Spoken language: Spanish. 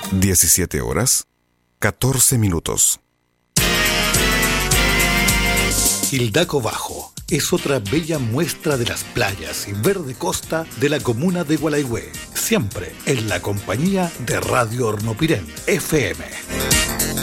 17 horas, 14 minutos. Hildaco Bajo es otra bella muestra de las playas y verde costa de la comuna de Gualaihue, siempre en la compañía de Radio Hornopirén, FM